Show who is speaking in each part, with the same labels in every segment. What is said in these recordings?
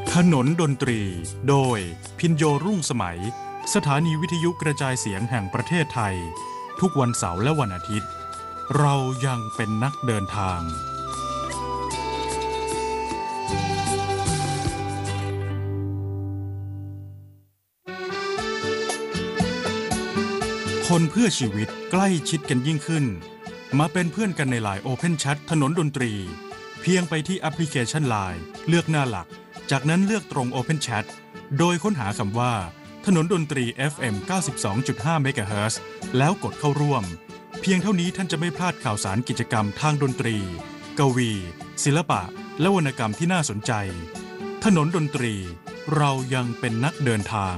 Speaker 1: ถนนดนตรีโดยพินโยรุ่งสมัยสถานีวิทยุกระจายเสียงแห่งประเทศไทยทุกวันเสาร์และวันอาทิตย์เรายังเป็นนักเดินทางคนเพื่อชีวิตใกล้ชิดกันยิ่งขึ้นมาเป็นเพื่อนกันใน LINE Open Chat ถนนดนตรีเพียงไปที่แอปพลิเคชัน LINE เลือกหน้าหลักจากนั้นเลือกตรง Open Chat โดยค้นหาคำว่าถนนดนตรี FM 92.5 MHz แล้วกดเข้าร่วมเพียงเท่านี้ท่านจะไม่พลาดข่าวสารกิจกรรมทางดนตรีกวีศิลปะและวรรณกรรมที่น่าสนใจถนนดนตรีเรายังเป็นนักเดินทาง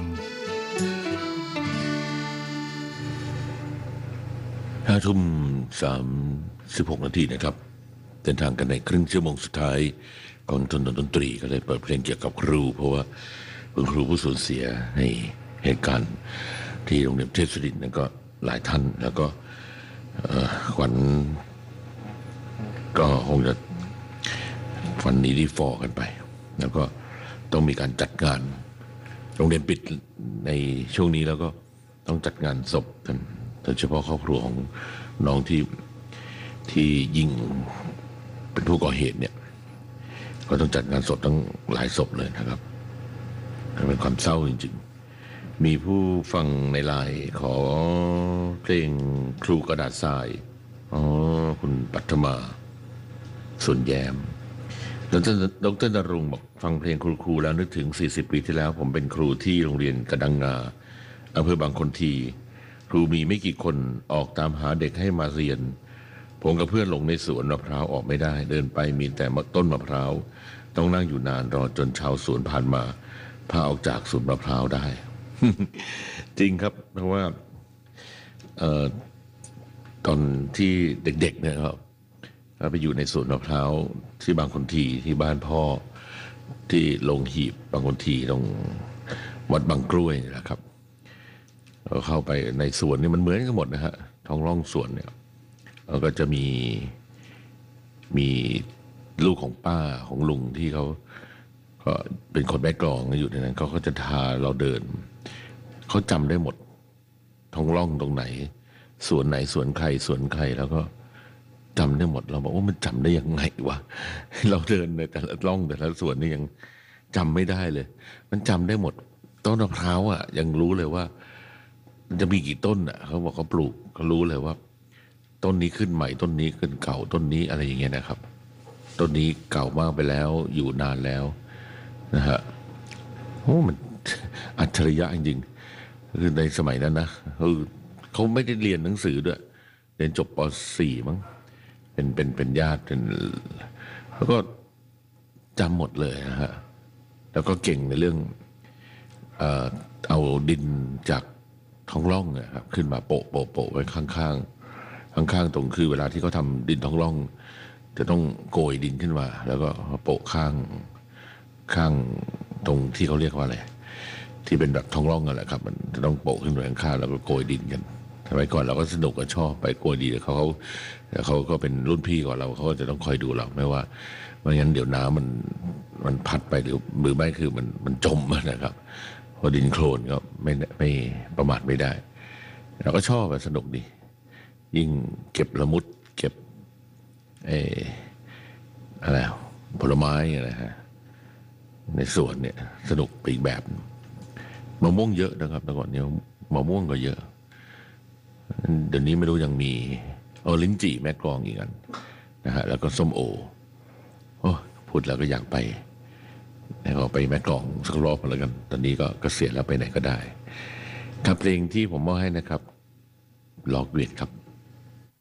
Speaker 2: 5:36 นาทีนะครับเดินทางกันในครึ่งชั่วโมงสุดท้ายของถนนดนตรีก็เลยเปิดเพลงเกี่ยวกับครูเพราะว่าเป็นครูผู้สูญเสียในเหตุการณ์ที่โรงเรียนเทพศิรินทร์นั้นก็หลายท่านแล้วก็ขวัญก็คงจะฝันหนีรีฟอร์กันไปแล้วก็ต้องมีการจัดงานโรงเรียนปิดในช่วงนี้แล้วก็ต้องจัดงานศพกันโดยเฉพาะครอบครัวของน้องที่ยิงเป็นผู้ก่อเหตุเนี่ยก็ต้องจัดงานศพตั้งหลายศพเลยนะครับเป็นความเศร้าจริงๆมีผู้ฟังในไลน์ขอเพลงครูกระดาษทรายคุณปัทมาส่วนแยมดร.ณรงค์บอกฟังเพลงครูแล้วนึกถึง40 ปีที่แล้วผมเป็นครูที่โรงเรียนกระดังงาอำเภอบางคนทีครูมีไม่กี่คนออกตามหาเด็กให้มาเรียนผมกับเพื่อนลงในสวนมะพร้าวออกไม่ได้เดินไปมีแต่ต้นมะพร้าวต้องนั่งอยู่นานรอจนชาวสวนผ่านมาพาออกจากสวนมะพร้าวได้ จริงครับเพราะว่าตอนที่เด็กๆเนี่ยครับไปอยู่ในสวนมะพร้าวที่บางคนทีที่บ้านพ่อที่ลงหีบบางคนทีตรงวัดบางกล้วยนะครับเราเข้าไปในสวนนี่มันเหมือนกันหมดนะฮะท้องร่องสวนเนี่ยเราก็จะมีลูกของป้าของลุงที่เขาก็เป็นคนแม่กลองอยู่ในนั้นเขาก็จะพาเราเดินเขาจำได้หมดท้องร่องตรงไหนสวนไหนสวนใครสวนใครแล้วก็จำได้หมดเราบอกว่ามันจำได้ยังไงวะเราเดินในแต่ละร่องแต่ละสวนนี่ยังจำไม่ได้เลยมันจำได้หมดต้นมะพร้าวอ่ะยังรู้เลยว่ามันจะมีกี่ต้นอ่ะเขาบอกเขาปลูกเขารู้เลยว่าต้นนี้ขึ้นใหม่ต้นนี้ขึ้นเก่าต้นนี้อะไรอย่างเงี้ยนะครับต้นนี้เก่ามากไปแล้วอยู่นานแล้วนะฮะโอ้มันอัจฉริยะจริงๆคือในสมัยนั้นนะเขาไม่ได้เรียนหนังสือด้วยเรียนจบป.4 มั้งเป็นญาติเป็นแล้วก็จำหมดเลยนะฮะแล้วก็เก่งในเรื่องเอาดินจากท้องร่องนะครับขึ้นมาโปะไว้ข้างตรงคือเวลาที่เขาทำดินท้องร่องจะต้องโกยดินขึ้นมาแล้วก็โปะข้างตรงที่เขาเรียกว่าอะไรที่เป็นแบบท้องร่องนั่นแหละครับมันจะต้องโปะขึ้นไปข้างๆแล้วก็โกยดินกันสมัยก่อนเราก็สนุกกันชอบไปโกยดินเขาก็เป็นรุ่นพี่ก่อนเราเขาก็จะต้องคอยดูเราไม่ว่าไม่งั้นเดี๋ยวน้ำมันพัดไปหรือไม่คือมันจมนะครับพอดินโคลนก็ไม่ประมาทไม่ได้เราก็ชอบสนุกดียิ่งเก็บละมุดเก็บอะไรผลไม้อะไรฮะในสวนเนี่ยสนุกไปอีกแบบมะม่วงเยอะนะครับแต่ก่อนเนี่ยมะม่วงก็เยอะเดี๋ยวนี้ไม่รู้ยังมีลิ้นจี่แม่กลองอีกอันนะฮะแล้วก็ส้มโอพูดแล้วก็อยากไปแล้วก็ไปแม่กลองสักรอบแล้วกันตอนนี้ก็เกษียณแล้วไปไหนก็ได้ครับเพลงที่ผมมอบให้นะครับล็อกเวทครับ